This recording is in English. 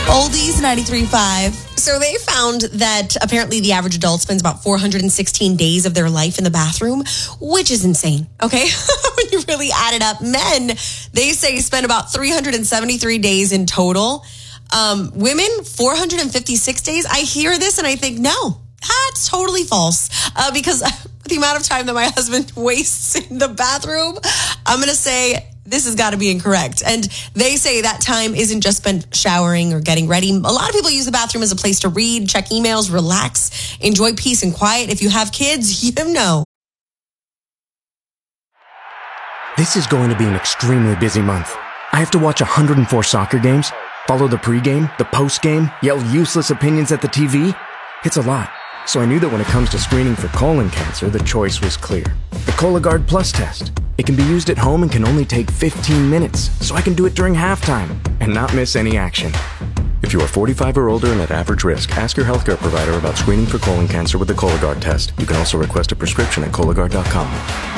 Oldies 93.5. So they found that apparently the average adult spends about 416 days of their life in the bathroom, which is insane, okay? When you really add it up. Men, they say spend about 373 days in total. Women, 456 days. I hear this and I think, no, that's totally false. Because the amount of time that my husband wastes in the bathroom, I'm going to say this has got to be incorrect. And they say that time isn't just spent showering or getting ready. A lot of people use the bathroom as a place to read, check emails, relax, enjoy peace and quiet. If you have kids, you know. This is going to be an extremely busy month. I have to watch 104 soccer games, follow the pregame, the postgame, yell useless opinions at the TV. It's a lot. So I knew that when it comes to screening for colon cancer, the choice was clear. The Cologuard Plus test. It can be used at home and can only take 15 minutes, so I can do it during halftime and not miss any action. If you are 45 or older and at average risk, ask your healthcare provider about screening for colon cancer with the Cologuard test. You can also request a prescription at Cologuard.com.